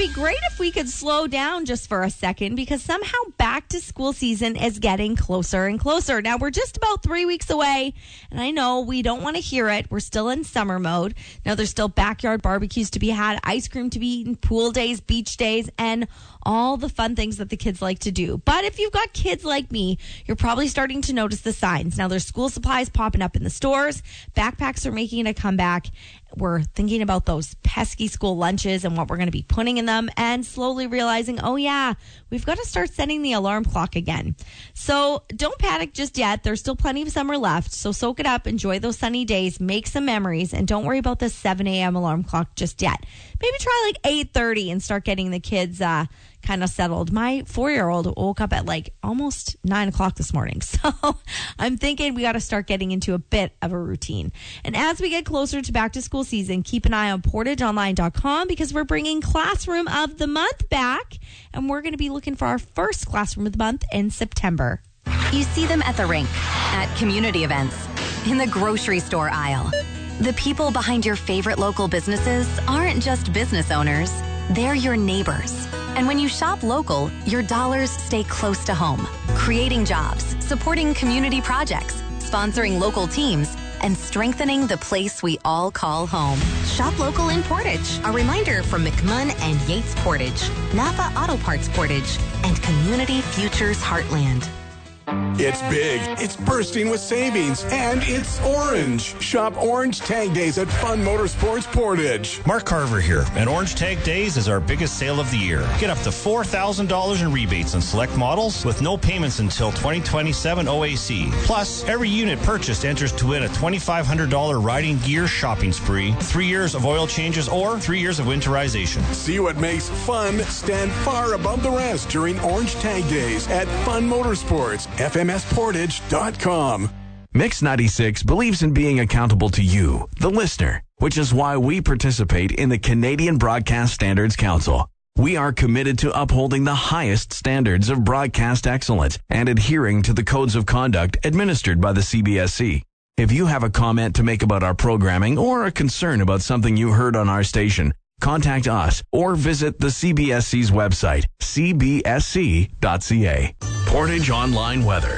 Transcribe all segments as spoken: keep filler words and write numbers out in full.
be great if we could slow down just for a second because somehow back to school season is getting closer and closer. Now, we're just about three weeks away, and I know we don't want to hear it. We're still in summer mode. Now, there's still backyard barbecues to be had, ice cream to be eaten, pool days, beach days, and all the fun things that the kids like to do. But if you've got kids like me, you're probably starting to notice the signs. Now, there's school supplies popping up in the stores. Backpacks are making a comeback. We're thinking about those pesky school lunches and what we're going to be putting in them and slowly realizing, oh, yeah, we've got to start setting the alarm clock again. So don't panic just yet. There's still plenty of summer left. So soak it up, enjoy those sunny days, make some memories, and don't worry about the seven a.m. alarm clock just yet. Maybe try like eight thirty and start getting the kids uh, kind of settled. My four-year-old woke up at like almost nine o'clock this morning. So I'm thinking we got to start getting into a bit of a routine. And as we get closer to back to school season, keep an eye on portage online dot com because we're bringing Classroom of the Month back. And we're going to be looking for our first Classroom of the Month in September. You see them at the rink, at community events, in the grocery store aisle. The people behind your favorite local businesses aren't just business owners. They're your neighbors. And when you shop local, your dollars stay close to home, creating jobs, supporting community projects, sponsoring local teams, and strengthening the place we all call home. Shop local in Portage. A reminder from McMunn and Yates Portage, Napa Auto Parts Portage, and Community Futures Heartland. It's big, it's bursting with savings, and it's orange. Shop Orange Tag Days at Fun Motorsports Portage. Mark Carver here, and Orange Tag Days is our biggest sale of the year. Get up to four thousand dollars in rebates on select models with no payments until twenty twenty-seven O A C. Plus, every unit purchased enters to win a twenty-five hundred dollars riding gear shopping spree, three years of oil changes, or three years of winterization. See what makes fun stand far above the rest during Orange Tag Days at Fun Motorsports. F M S portage dot com. Mix ninety-six believes in being accountable to you, the listener, which is why we participate in the Canadian Broadcast Standards Council. We are committed to upholding the highest standards of broadcast excellence and adhering to the codes of conduct administered by the C B S C. If you have a comment to make about our programming or a concern about something you heard on our station, contact us or visit the C B S C's website, c b s c dot c a. Portage Online Weather.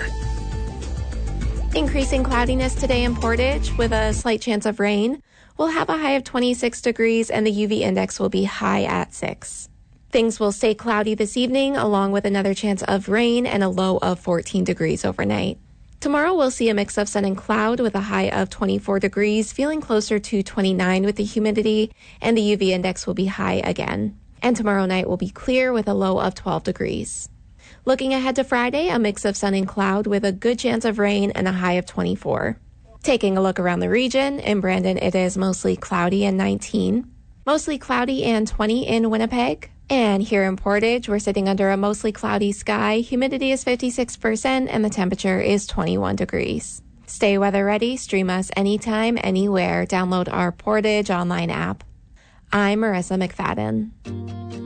Increasing cloudiness today in Portage with a slight chance of rain. We'll have a high of twenty-six degrees and the U V index will be high at six. Things will stay cloudy this evening along with another chance of rain and a low of fourteen degrees overnight. Tomorrow we'll see a mix of sun and cloud with a high of twenty-four degrees, feeling closer to twenty-nine with the humidity, and the U V index will be high again. And tomorrow night will be clear with a low of twelve degrees. Looking ahead to Friday, a mix of sun and cloud with a good chance of rain and a high of twenty-four. Taking a look around the region, in Brandon it is mostly cloudy and nineteen. Mostly cloudy and twenty in Winnipeg. And here in Portage, we're sitting under a mostly cloudy sky. Humidity is fifty-six percent and the temperature is twenty-one degrees. Stay weather ready. Stream us anytime, anywhere. Download our Portage online app. I'm Marissa McFadden.